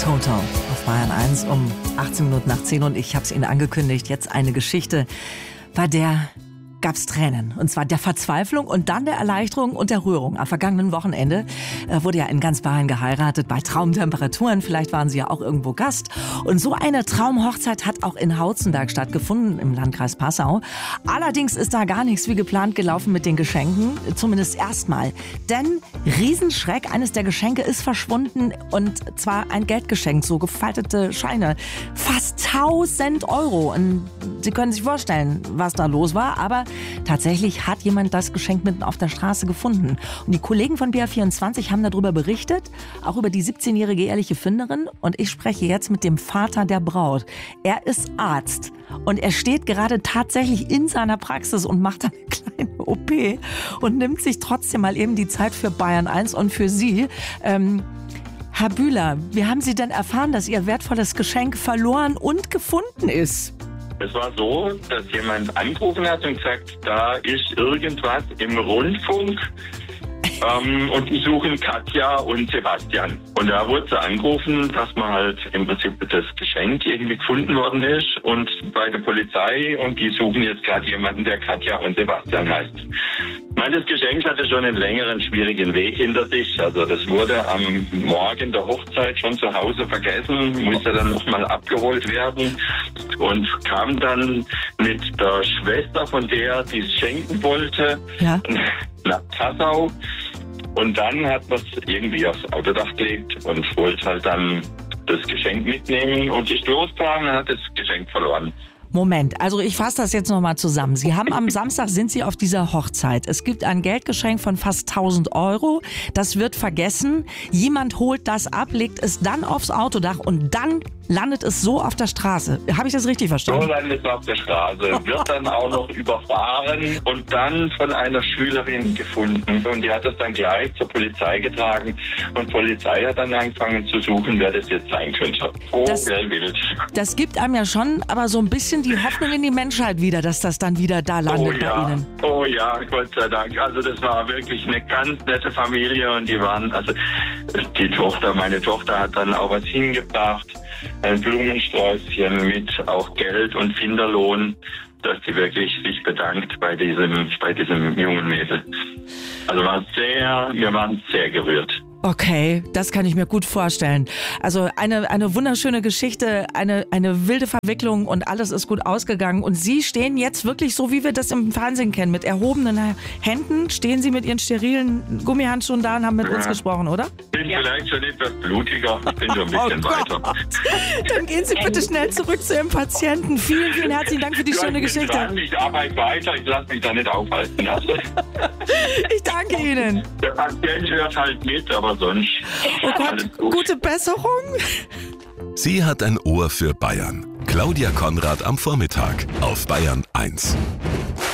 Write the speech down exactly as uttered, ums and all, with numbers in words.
Toto auf Bayern eins um achtzehn Minuten nach zehn und ich habe es Ihnen angekündigt, jetzt eine Geschichte, bei der gab es Tränen. Und zwar der Verzweiflung und dann der Erleichterung und der Rührung. Am vergangenen Wochenende äh, wurde ja in ganz Bayern geheiratet, bei Traumtemperaturen. Vielleicht waren Sie ja auch irgendwo Gast. Und so eine Traumhochzeit hat auch in Hauzenberg stattgefunden, im Landkreis Passau. Allerdings ist da gar nichts wie geplant gelaufen mit den Geschenken. Zumindest erstmal. Denn Riesenschreck, eines der Geschenke ist verschwunden. Und zwar ein Geldgeschenk, so gefaltete Scheine. Fast tausend Euro. Und Sie können sich vorstellen, was da los war. Aber tatsächlich hat jemand das Geschenk mitten auf der Straße gefunden. Und die Kollegen von B R vierundzwanzig haben darüber berichtet, auch über die siebzehnjährige ehrliche Finderin. Und ich spreche jetzt mit dem Vater der Braut. Er ist Arzt und er steht gerade tatsächlich in seiner Praxis und macht eine kleine O P und nimmt sich trotzdem mal eben die Zeit für Bayern eins und für Sie. Ähm, Herr Bühler, wie haben Sie denn erfahren, dass Ihr wertvolles Geschenk verloren und gefunden ist? Es war so, dass jemand angerufen hat und gesagt, da ist irgendwas im Rundfunk ähm, und die suchen Katja und Sebastian. Und da wurde so angerufen, dass man halt im Prinzip das Geschenk irgendwie gefunden worden ist und bei der Polizei und die suchen jetzt gerade jemanden, der Katja und Sebastian heißt. Ich meine, das Geschenk hatte schon einen längeren, schwierigen Weg hinter sich. Also das wurde am Morgen der Hochzeit schon zu Hause vergessen, musste dann nochmal abgeholt werden und kam dann mit der Schwester von der, die es schenken wollte, ja, nach Passau. Und dann hat man es irgendwie aufs Autodach gelegt und wollte halt dann das Geschenk mitnehmen und ist losgefahren und hat das Geschenk verloren. Moment, also ich fasse das jetzt nochmal zusammen. Sie haben am Samstag, sind Sie auf dieser Hochzeit. Es gibt ein Geldgeschenk von fast tausend Euro. Das wird vergessen. Jemand holt das ab, legt es dann aufs Autodach und dann landet es so auf der Straße. Habe ich das richtig verstanden? So landet es auf der Straße, wird dann auch noch überfahren und dann von einer Schülerin gefunden. Und die hat das dann gleich zur Polizei getragen. Und die Polizei hat dann angefangen zu suchen, wer das jetzt sein könnte. Oh, das, wer will. Das gibt einem ja schon aber so ein bisschen die Hoffnung in die Menschheit wieder, dass das dann wieder da landet oh, ja. bei Ihnen. Oh ja, Gott sei Dank. Also das war wirklich eine ganz nette Familie und die waren, also die Tochter, meine Tochter hat dann auch was hingebracht. Ein Blumensträußchen mit auch Geld und Finderlohn, dass sie wirklich sich bedankt bei diesem, bei diesem jungen Mädel. Also war sehr, wir waren sehr gerührt. Okay, das kann ich mir gut vorstellen. Also eine, eine wunderschöne Geschichte, eine, eine wilde Verwicklung und alles ist gut ausgegangen. Und Sie stehen jetzt wirklich so, wie wir das im Fernsehen kennen, mit erhobenen Händen. Stehen Sie mit Ihren sterilen Gummihandschuhen da und haben mit ja. uns gesprochen, oder? Ich bin ja. vielleicht schon etwas blutiger, ich bin schon ein bisschen oh weiter. Dann gehen Sie bitte schnell zurück zu Ihrem Patienten. Vielen, vielen herzlichen Dank für die ja, schöne ich Geschichte. Dran, ich arbeite weiter, ich lasse mich da nicht aufhalten. Also. Ich danke Ihnen. Der Patient hört halt mit, aber sonst. Oh Gott, gut. Gute Besserung. Sie hat ein Ohr für Bayern. Claudia Konrad am Vormittag auf Bayern eins.